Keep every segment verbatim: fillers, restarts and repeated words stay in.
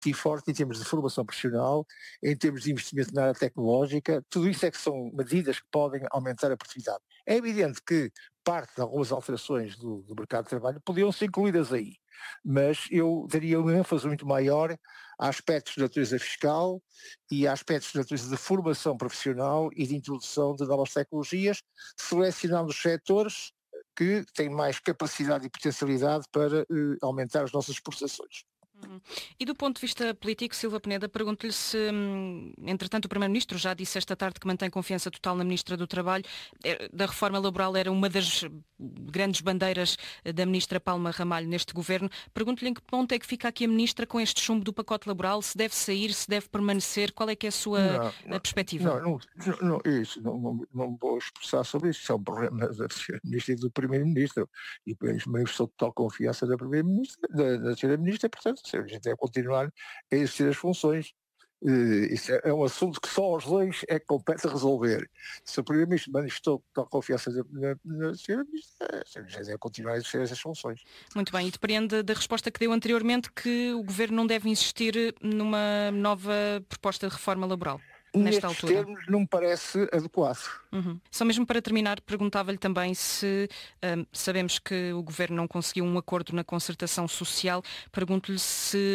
e forte em termos de formação profissional, em termos de investimento na área tecnológica. Tudo isso é que são medidas que podem aumentar a produtividade. É evidente que parte de algumas alterações do, do mercado de trabalho podiam ser incluídas aí, mas eu daria um ênfase muito maior a aspectos de natureza fiscal e a aspectos de natureza de formação profissional e de introdução de novas tecnologias, selecionando os setores que têm mais capacidade e potencialidade para eh, aumentar as nossas exportações. Uhum. E do ponto de vista político, Silva Peneda, pergunto-lhe se, hum, entretanto, o Primeiro-Ministro já disse esta tarde que mantém confiança total na Ministra do Trabalho. Da reforma laboral era uma das grandes bandeiras da Ministra Palma Ramalho neste governo. Pergunto-lhe em que ponto é que fica aqui a Ministra com este chumbo do pacote laboral, se deve sair, se deve permanecer, qual é que é a sua Não, não, perspectiva? Não, não, não, isso, não, não, não vou expressar sobre isso, isso é um problema da Ministra e do Primeiro-Ministro, e o Primeiro-Ministro sou total confiança da Primeira-Ministra, da, da Senhora Ministra, portanto, a gente deve continuar a exercer as funções. Uh, isso é, é um assunto que só aos leis é que compete resolver. Se o Primeiro-Ministro manifestou total confiança na, na, na Senhora Ministra, a Senhora Ministra deve continuar a exercer essas funções. Muito bem, e depende da resposta que deu anteriormente que o Governo não deve insistir numa nova proposta de reforma laboral. Nesta Nestes altura. termos não me parece adequado. Uhum. Só mesmo para terminar, perguntava-lhe também se um, sabemos que o Governo não conseguiu um acordo na concertação social, pergunto-lhe se,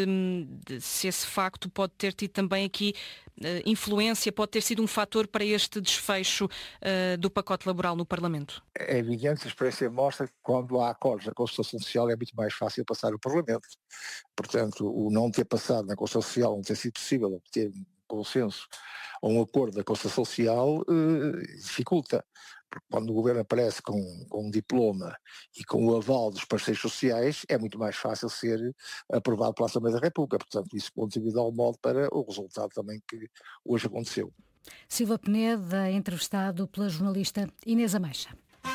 se esse facto pode ter tido também aqui uh, influência, pode ter sido um fator para este desfecho uh, do pacote laboral no Parlamento. É evidente, a experiência mostra que quando há acordos na concertação social é muito mais fácil passar o Parlamento. Portanto, o não ter passado na concertação social, não ter sido possível obter consenso ou um acordo da concertação social eh, dificulta, porque quando o governo aparece com, com um diploma e com o aval dos parceiros sociais é muito mais fácil ser aprovado pela Assembleia da República, portanto isso contribui de algum modo para o resultado também que hoje aconteceu. Silva Peneda, entrevistado pela jornalista Inês Ameixa.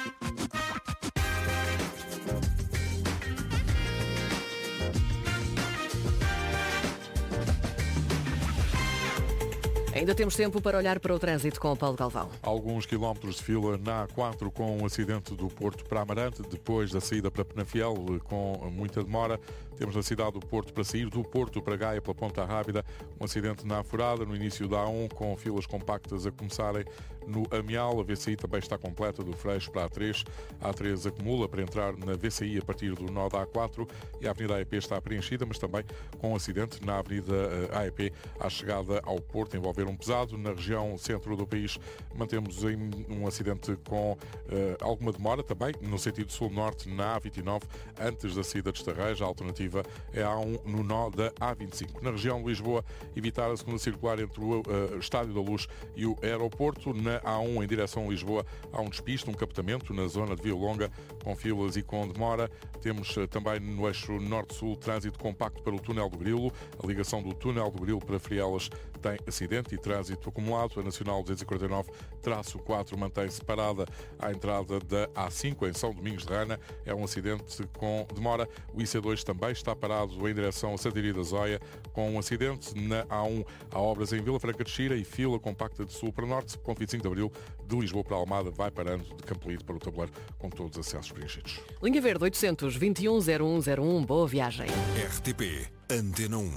Ainda temos tempo para olhar para o trânsito com o Paulo Galvão. Alguns quilómetros de fila na A quatro com um acidente do Porto para Amarante, depois da saída para Penafiel com muita demora. Temos na cidade do Porto para sair, do Porto para Gaia pela Ponta Rábida, um acidente na Afurada, no início da A um, com filas compactas a começarem no Amial. A V C I também está completa, do Freixo para a A três. A A três acumula para entrar na V C I a partir do nó da A quatro e a Avenida A E P está preenchida, mas também com um acidente na Avenida A E P à chegada ao Porto, envolver um pesado. Na região centro do país mantemos um acidente com uh, alguma demora também, no sentido sul-norte, na A vinte e nove, antes da saída de Estarreja. A alternativa é a A um no nó da A vinte e cinco. Na região de Lisboa, evitar a segunda circular entre o uh, Estádio da Luz e o aeroporto. Na A um, em direção a Lisboa, há um despiste, um captamento na zona de Via Longa, com filas e com demora. Temos uh, também no eixo norte-sul trânsito compacto para o túnel do Grilo. A ligação do túnel do Grilo para Frielas tem acidente e trânsito acumulado. A Nacional duzentos e quarenta e nove traço quatro mantém-se parada à entrada da A cinco em São Domingos de Rana. É um acidente com demora. O I C dois também está parado em direção a Santiria da Zóia com um acidente. Na A um há obras em Vila Franca de Xira e fila compacta de sul para norte. Ponto vinte e cinco de Abril, de Lisboa para Almada, vai parando de Campolide para o Tabuleiro, com todos os acessos preenchidos. Linha Verde oitocentos, vinte e um, zero um zero um. Boa viagem. R T P Antena um.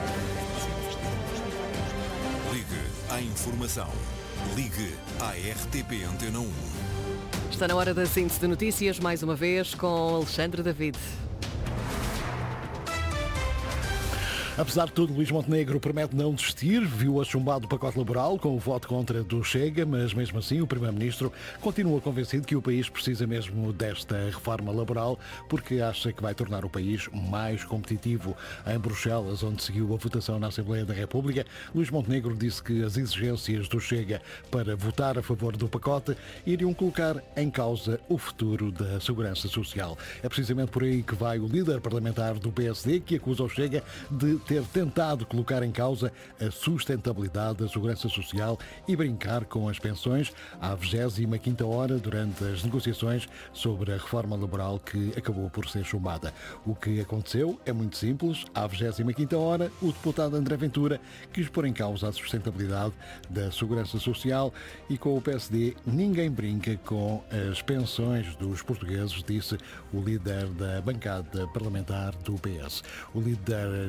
Ligue à informação. Ligue à R T P Antena um. Está na hora da síntese de notícias, mais uma vez, com Alexandre David. Apesar de tudo, Luís Montenegro promete não desistir, viu a chumbado o pacote laboral com o voto contra do Chega, mas mesmo assim o Primeiro-Ministro continua convencido que o país precisa mesmo desta reforma laboral porque acha que vai tornar o país mais competitivo. Em Bruxelas, onde seguiu a votação na Assembleia da República, Luís Montenegro disse que as exigências do Chega para votar a favor do pacote iriam colocar em causa o futuro da segurança social. É precisamente por aí que vai o líder parlamentar do P S D, que acusa o Chega de ter tentado colocar em causa a sustentabilidade da segurança social e brincar com as pensões à vigésima quinta hora durante as negociações sobre a reforma laboral que acabou por ser chumbada. O que aconteceu é muito simples. À vigésima quinta hora, o deputado André Ventura quis pôr em causa a sustentabilidade da segurança social e com o P S D ninguém brinca com as pensões dos portugueses, disse o líder da bancada parlamentar do P S. O líder de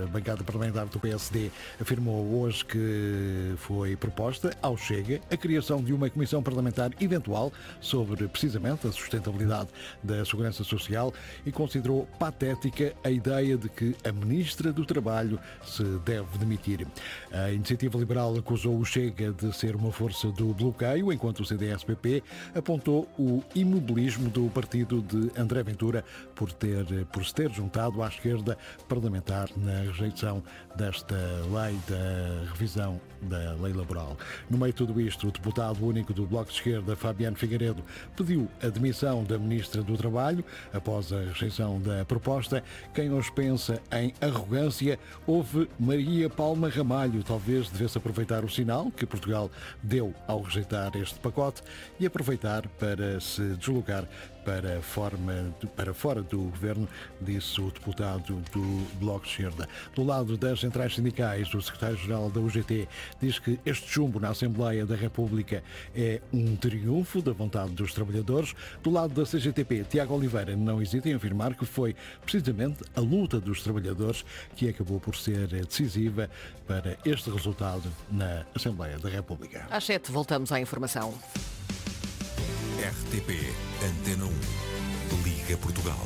A bancada parlamentar do P S D afirmou hoje que foi proposta ao Chega a criação de uma comissão parlamentar eventual sobre precisamente a sustentabilidade da segurança social e considerou patética a ideia de que a Ministra do Trabalho se deve demitir. A Iniciativa Liberal acusou o Chega de ser uma força do bloqueio, enquanto o C D S P P apontou o imobilismo do partido de André Ventura por, ter, por se ter juntado à esquerda parlamentar na rejeição desta lei da revisão da lei laboral. No meio de tudo isto, o deputado único do Bloco de Esquerda, Fabiano Figueiredo, pediu a demissão da Ministra do Trabalho após a rejeição da proposta. Quem hoje pensa em arrogância, houve Maria Palma Ramalho. Talvez devesse aproveitar o sinal que Portugal deu ao rejeitar este pacote e aproveitar para se deslocar para, forma, para fora do governo, disse o deputado do Bloco de Esquerda. Do lado das centrais sindicais, o secretário-geral da U G T diz que este chumbo na Assembleia da República é um triunfo da vontade dos trabalhadores. Do lado da C G T P, Tiago Oliveira não hesita em afirmar que foi precisamente a luta dos trabalhadores que acabou por ser decisiva para este resultado na Assembleia da República. Às sete voltamos à informação. R T P Antena um. Liga Portugal.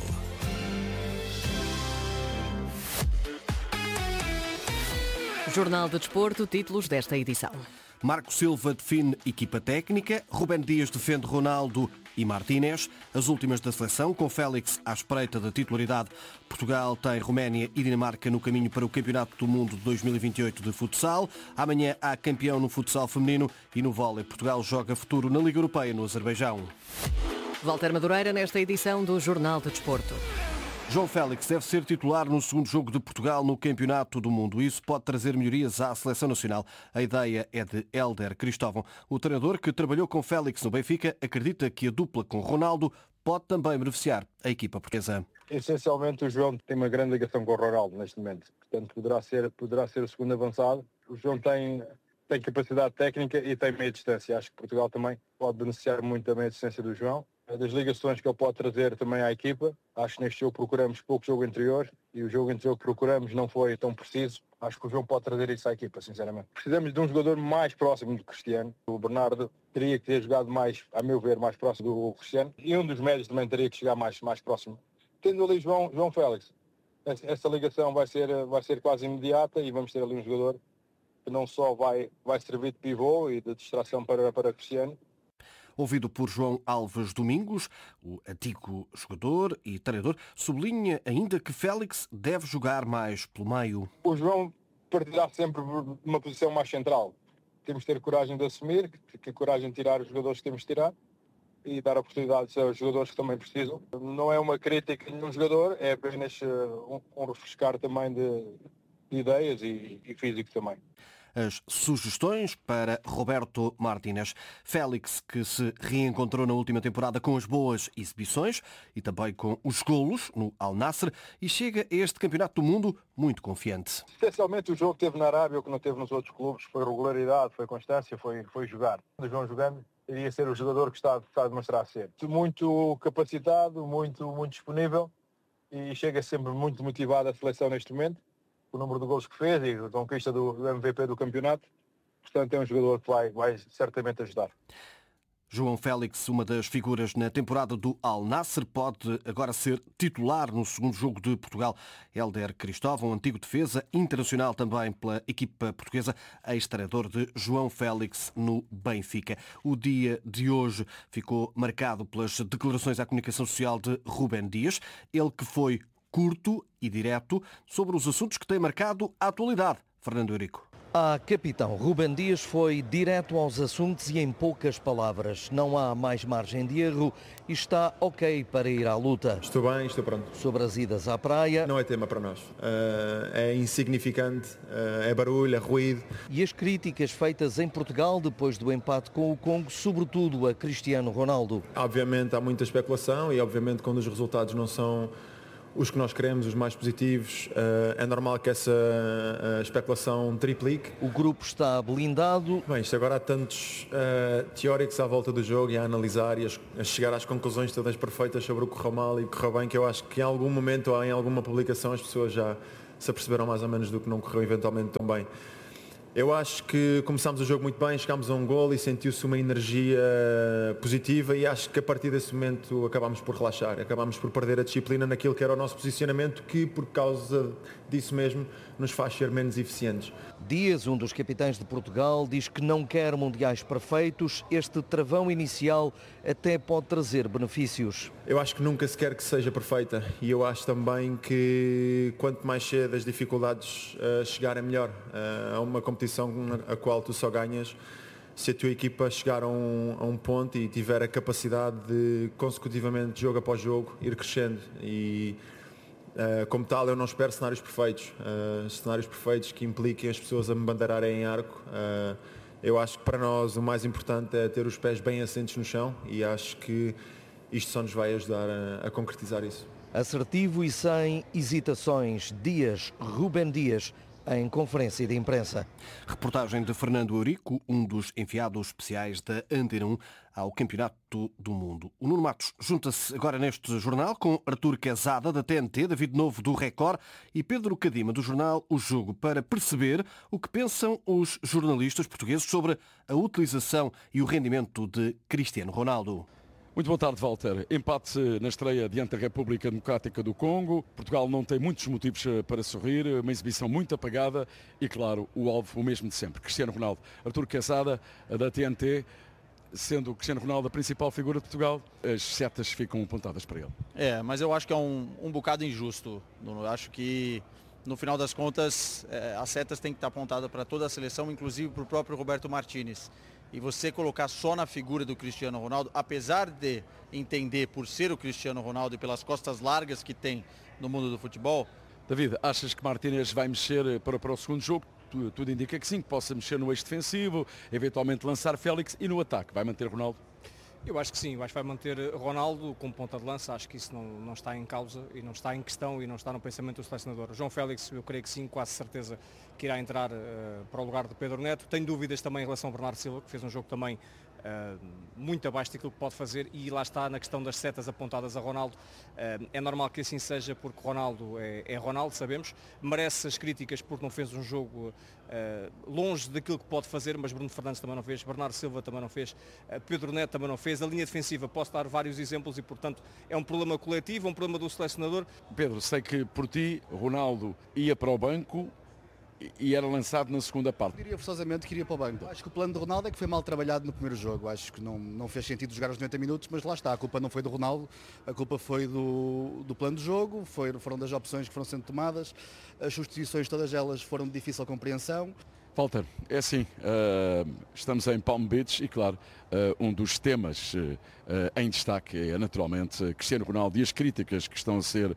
Jornal de Desporto, títulos desta edição. Marco Silva define equipa técnica, Rubén Dias defende Ronaldo e Martínez. As últimas da seleção, com Félix à espreita da titularidade. Portugal tem Roménia e Dinamarca no caminho para o Campeonato do Mundo de dois mil e vinte e oito de futsal. Amanhã há campeão no futsal feminino e no vôlei. Portugal joga futuro na Liga Europeia no Azerbaijão. Walter Madureira nesta edição do Jornal de Desporto. João Félix deve ser titular no segundo jogo de Portugal no Campeonato do Mundo. Isso pode trazer melhorias à seleção nacional. A ideia é de Hélder Cristóvão. O treinador que trabalhou com Félix no Benfica acredita que a dupla com Ronaldo pode também beneficiar a equipa portuguesa. Essencialmente o João tem uma grande ligação com o Ronaldo neste momento. Portanto, poderá ser, poderá ser o segundo avançado. O João tem, tem capacidade técnica e tem meia distância. Acho que Portugal também pode beneficiar muito da meia distância do João. Das ligações que ele pode trazer também à equipa. Acho que neste jogo procuramos pouco jogo interior e o jogo interior que procuramos não foi tão preciso. Acho que o João pode trazer isso à equipa, sinceramente. Precisamos de um jogador mais próximo do Cristiano. O Bernardo teria que ter jogado mais, a meu ver, mais próximo do Cristiano. E um dos médios também teria que chegar mais, mais próximo. Tendo ali João, João Félix, essa ligação vai ser, vai ser quase imediata e vamos ter ali um jogador que não só vai, vai servir de pivô e de distração para, para Cristiano. Ouvido por João Alves Domingos, o antigo jogador e treinador, sublinha ainda que Félix deve jogar mais pelo meio. O João partirá sempre de uma posição mais central. Temos de ter coragem de assumir, ter coragem de tirar os jogadores que temos de tirar e dar oportunidades aos jogadores que também precisam. Não é uma crítica a nenhum jogador, é apenas um, um refrescar também de, de ideias e, e físico também. As sugestões para Roberto Martínez. Félix, que se reencontrou na última temporada com as boas exibições e também com os golos no Al Nassr e chega a este Campeonato do Mundo muito confiante. Essencialmente o jogo que teve na Arábia, o que não teve nos outros clubes, foi regularidade, foi constância, foi, foi jogar. O João jogando iria ser o jogador que está, está a demonstrar ser. Muito capacitado, muito, muito disponível e chega sempre muito motivado à seleção neste momento. O número de gols que fez e a conquista do, do M V P do campeonato. Portanto, é um jogador que vai, vai certamente ajudar. João Félix, uma das figuras na temporada do Al Nassr, pode agora ser titular no segundo jogo de Portugal. Hélder Cristóvão, antigo defesa, internacional também pela equipa portuguesa, ex-treinador de João Félix no Benfica. O dia de hoje ficou marcado pelas declarações à comunicação social de Rubén Dias, ele que foi curto e direto sobre os assuntos que têm marcado a atualidade. Fernando Eurico. A capitão Rubén Dias foi direto aos assuntos e em poucas palavras. Não há mais margem de erro e está ok para ir à luta. Estou bem, estou pronto. Sobre as idas à praia... Não é tema para nós. Uh, é insignificante, uh, é barulho, é ruído. E as críticas feitas em Portugal depois do empate com o Congo, sobretudo a Cristiano Ronaldo. Obviamente há muita especulação e obviamente quando os resultados não são os que nós queremos, os mais positivos, é normal que essa especulação triplique. O grupo está blindado. Bem, isto agora há tantos uh, teóricos à volta do jogo e a analisar e a, a chegar às conclusões todas perfeitas sobre o que correu mal e o que correu bem, que eu acho que em algum momento ou em alguma publicação as pessoas já, se aperceberam mais ou menos do que não correu eventualmente tão bem. Eu acho que começámos o jogo muito bem, chegámos a um gol e sentiu-se uma energia positiva e acho que a partir desse momento acabámos por relaxar, acabámos por perder a disciplina naquilo que era o nosso posicionamento, que por causa disso mesmo nos faz ser menos eficientes. Dias, um dos capitães de Portugal, diz que não quer mundiais perfeitos. Este travão inicial até pode trazer benefícios. Eu acho que nunca se quer que seja perfeita e eu acho também que quanto mais cedo as dificuldades uh, chegarem melhor. Uh, há uma competição a qual tu só ganhas se a tua equipa chegar a um, a um ponto e tiver a capacidade de consecutivamente, jogo após jogo, ir crescendo. E Uh, como tal, eu não espero cenários perfeitos, uh, cenários perfeitos que impliquem as pessoas a me bandeirarem em arco. Uh, eu acho que para nós o mais importante é ter os pés bem assentes no chão e acho que isto só nos vai ajudar a, a concretizar isso. Assertivo e sem hesitações, Dias, Rubem Dias, em conferência de imprensa. Reportagem de Fernando Eurico, um dos enviados especiais da Antena um ao Campeonato do Mundo. O Nuno Matos junta-se agora neste jornal com Artur Quezada, da T N T, David Novo, do Record e Pedro Cadima, do jornal O Jogo, para perceber o que pensam os jornalistas portugueses sobre a utilização e o rendimento de Cristiano Ronaldo. Muito boa tarde, Walter. Empate na estreia diante da República Democrática do Congo. Portugal não tem muitos motivos para sorrir, uma exibição muito apagada e, claro, o alvo o mesmo de sempre, Cristiano Ronaldo. Artur Quezada, da T N T, sendo o Cristiano Ronaldo a principal figura de Portugal, as setas ficam apontadas para ele. É, mas eu acho que é um, um bocado injusto, Nuno. Eu acho que, no final das contas, é, as setas têm que estar apontadas para toda a seleção, inclusive para o próprio Roberto Martínez. E você colocar só na figura do Cristiano Ronaldo, apesar de entender por ser o Cristiano Ronaldo e pelas costas largas que tem no mundo do futebol. David, achas que Martínez vai mexer para, para o segundo jogo? Tudo, tudo indica que sim, que possa mexer no eixo defensivo, eventualmente lançar Félix e no ataque. Vai manter Ronaldo? Eu acho que sim, eu acho que vai manter Ronaldo como ponta de lança, acho que isso não, não está em causa e não está em questão e não está no pensamento do selecionador. João Félix, eu creio que sim, quase certeza que irá entrar uh, para o lugar de Pedro Neto. Tenho dúvidas também em relação ao Bernardo Silva, que fez um jogo também uh, muito abaixo daquilo que pode fazer e lá está na questão das setas apontadas a Ronaldo. Uh, é normal que assim seja porque Ronaldo é, é Ronaldo, sabemos, merece as críticas porque não fez um jogo uh, longe daquilo que pode fazer, mas Bruno Fernandes também não fez, Bernardo Silva também não fez, uh, Pedro Neto também não fez, a linha defensiva posso dar vários exemplos e portanto é um problema coletivo, um problema do selecionador. Pedro, sei que por ti Ronaldo ia para o banco e era lançado na segunda parte. Eu diria forçosamente que iria para o banco. Acho que o plano de Ronaldo é que foi mal trabalhado no primeiro jogo. Acho que não, não fez sentido jogar os noventa minutos, mas lá está. A culpa não foi do Ronaldo, a culpa foi do, do plano de jogo, foi, foram das opções que foram sendo tomadas. As substituições, todas elas foram de difícil compreensão. Walter, é assim, uh, estamos em Palm Beach e claro, uh, um dos temas uh, em destaque é naturalmente uh, Cristiano Ronaldo e as críticas que estão a ser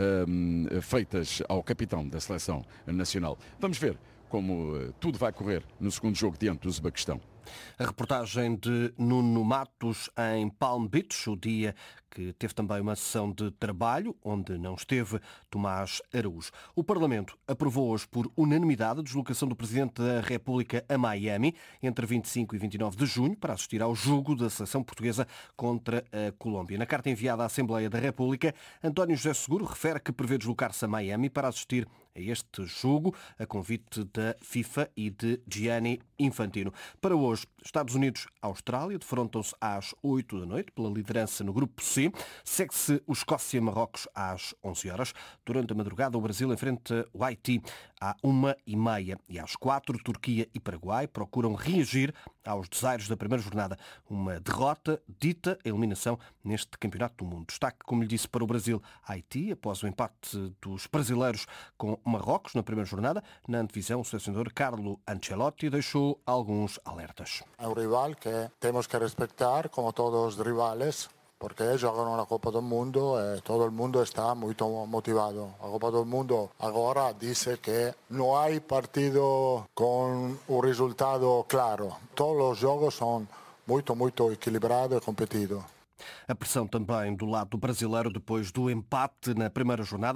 uh, feitas ao capitão da seleção nacional. Vamos ver como uh, tudo vai correr no segundo jogo diante do Uzbequistão. A reportagem de Nuno Matos em Palm Beach, o dia que teve também uma sessão de trabalho, onde não esteve Tomás Araújo. O Parlamento aprovou hoje por unanimidade a deslocação do Presidente da República a Miami entre vinte e cinco e vinte e nove de junho para assistir ao jogo da seleção portuguesa contra a Colômbia. Na carta enviada à Assembleia da República, António José Seguro refere que prevê deslocar-se a Miami para assistir a este jogo, a convite da FIFA e de Gianni Infantino. Para hoje, Estados Unidos-Austrália defrontam-se às oito da noite pela liderança no grupo C. Segue-se o Escócia-Marrocos às onze horas. Durante a madrugada, o Brasil enfrenta o Haiti à uma e meia. E às quatro, Turquia e Paraguai procuram reagir aos desaires da primeira jornada. Uma derrota dita a eliminação neste Campeonato do Mundo. Destaque, como lhe disse, para o Brasil-Haiti, após o empate dos brasileiros com Marrocos na primeira jornada. Na antevisão, o selecionador Carlo Ancelotti deixou alguns alertas. É um rival que temos que respeitar, como todos os rivais, porque jogam na Copa do Mundo e todo o mundo está muito motivado. A Copa do Mundo agora diz que não há partido com o resultado claro. Todos os jogos são muito, muito equilibrados e competidos. A pressão também do lado brasileiro depois do empate na primeira jornada.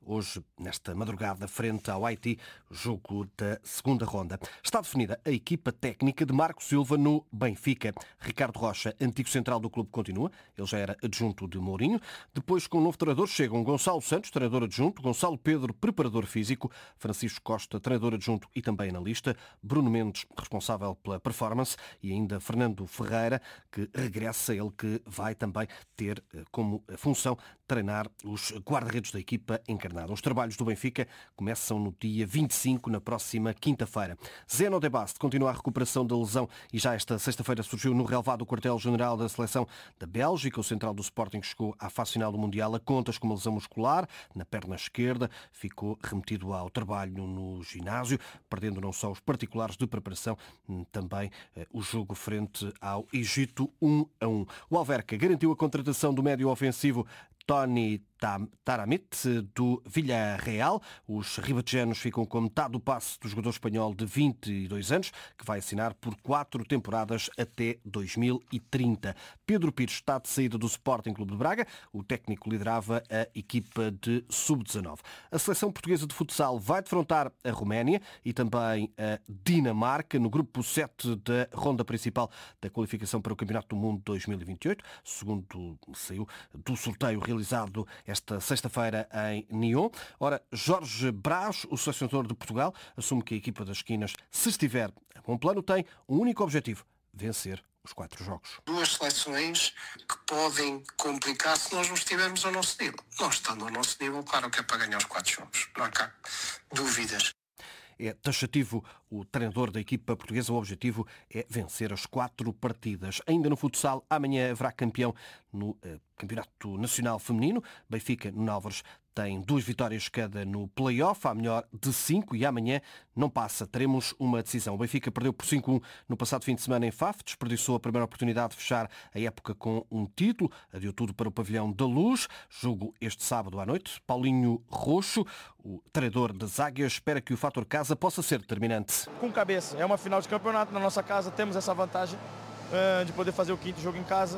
hoje, nesta madrugada, frente ao Haiti, jogo da segunda ronda. Está definida a equipa técnica de Marco Silva no Benfica. Ricardo Rocha, antigo central do clube, continua. Ele já era adjunto de Mourinho. Depois, com o novo treinador, chegam Gonçalo Santos, treinador adjunto, Gonçalo Pedro, preparador físico, Francisco Costa, treinador adjunto e também analista, Bruno Mendes, responsável pela performance, e ainda Fernando Ferreira, que regressa, ele que vai também ter como função treinar os guarda-redes da equipa encarnada. Os trabalhos do Benfica começam no dia vinte e cinco, na próxima quinta-feira. Zeno de Bast continua a recuperação da lesão e já esta sexta-feira surgiu no relevado do quartel-general da seleção da Bélgica. O central do Sporting chegou à fase final do Mundial a contas com uma lesão muscular na perna esquerda. Ficou remetido ao trabalho no ginásio, perdendo não só os particulares de preparação, também eh, o jogo frente ao Egito um a um. O Alverca garantiu a contratação do médio ofensivo Tony Taramit, do Villarreal. Os ribatejanos ficam com metade do passe do jogador espanhol de vinte e dois anos, que vai assinar por quatro temporadas até dois mil e trinta. Pedro Pires está de saída do Sporting Clube de Braga. O técnico liderava a equipa de sub dezanove. A seleção portuguesa de futsal vai defrontar a Roménia e também a Dinamarca no grupo sete da ronda principal da qualificação para o Campeonato do Mundo dois mil e vinte e oito, segundo saiu do sorteio realizado esta sexta-feira em Nyon. Ora, Jorge Brás, o selecionador de Portugal, assume que a equipa das esquinas, se estiver a bom plano, tem um único objetivo: vencer os quatro jogos. Duas seleções que podem complicar se nós não estivermos ao nosso nível. Nós estando ao nosso nível, claro que é para ganhar os quatro jogos. Não há cá dúvidas. É taxativo o treinador da equipa portuguesa. O objetivo é vencer as quatro partidas. Ainda no futsal, amanhã haverá campeão no eh, Campeonato Nacional Feminino. Benfica, no Álvares, tem duas vitórias cada no play-off, à melhor de cinco, e amanhã não passa. Teremos uma decisão. O Benfica perdeu por cinco a um no passado fim de semana em Faf, desperdiçou a primeira oportunidade de fechar a época com um título, adiou tudo para o Pavilhão da Luz. Jogo este sábado à noite. Paulinho Roxo, o treinador das Águias, espera que o fator casa possa ser determinante. Com cabeça, é uma final de campeonato na nossa casa, temos essa vantagem uh, de poder fazer o quinto jogo em casa.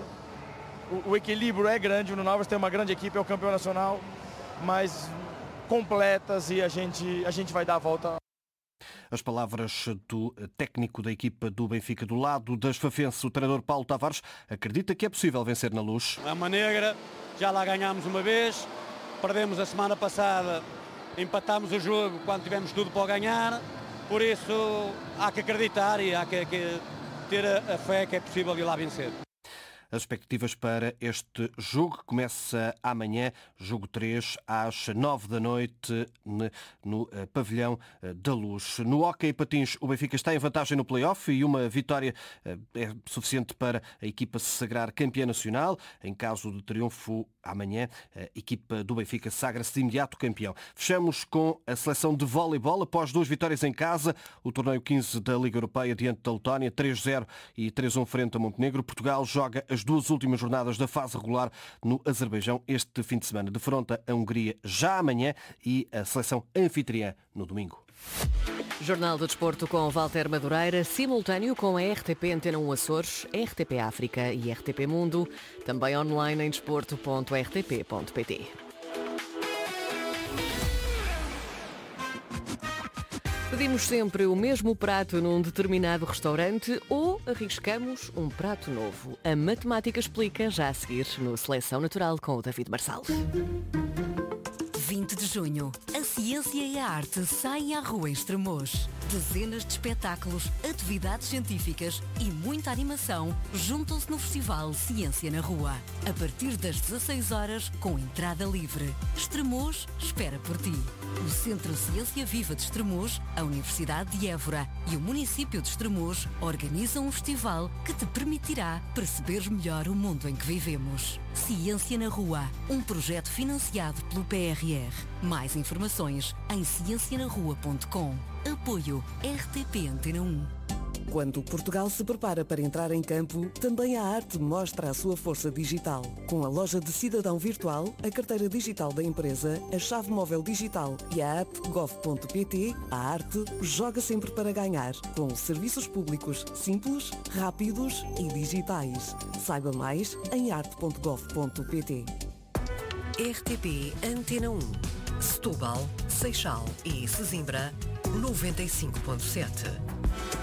O, o equilíbrio é grande, o Novas tem uma grande equipe, é o campeão nacional, mas completas, e a gente, a gente vai dar a volta. As palavras do técnico da equipa do Benfica. Do lado das Fafense, o treinador Paulo Tavares acredita que é possível vencer na Luz. É uma negra, já lá ganhámos uma vez, perdemos a semana passada, empatámos o jogo quando tivemos tudo para ganhar, por isso há que acreditar e há que, que ter a, a fé que é possível ir lá vencer. As expectativas para este jogo começa amanhã, jogo três, às nove da noite, no Pavilhão da Luz. No hóquei patins, o Benfica está em vantagem no play-off e uma vitória é suficiente para a equipa se sagrar campeã nacional. Em caso de triunfo amanhã, a equipa do Benfica sagra-se de imediato campeão. Fechamos com a seleção de voleibol. Após duas vitórias em casa, o torneio quinze da Liga Europeia diante da Letónia, três a zero e três a um frente a Montenegro. Portugal joga as duas últimas jornadas da fase regular no Azerbaijão este fim de semana. Defronta a Hungria já amanhã e a seleção anfitriã no domingo. Jornal do Desporto com Walter Madureira, simultâneo com a R T P Antena um Açores, R T P África e R T P Mundo, também online em desporto ponto r t p ponto p t. Pedimos sempre o mesmo prato num determinado restaurante ou arriscamos um prato novo? A matemática explica já a seguir no Seleção Natural com o David Marçal. vinte de junho, a ciência e a arte saem à rua em Estremoz. Dezenas de espetáculos, atividades científicas e muita animação juntam-se no Festival Ciência na Rua. A partir das dezasseis horas, com entrada livre. Estremoz espera por ti. O Centro Ciência Viva de Estremoz, a Universidade de Évora e o município de Estremoz organizam um festival que te permitirá perceber melhor o mundo em que vivemos. Ciência na Rua, um projeto financiado pelo P R R. Mais informações em ciência na rua ponto com. Apoio R T P Antena um. Quando Portugal se prepara para entrar em campo, também a arte mostra a sua força digital. Com a loja de cidadão virtual, a carteira digital da empresa, a chave móvel digital e a app gov ponto p t, a arte joga sempre para ganhar, com serviços públicos simples, rápidos e digitais. Saiba mais em arte ponto gov ponto p t. R T P Antena um. Setúbal, Seixal e Sesimbra, noventa e cinco ponto sete.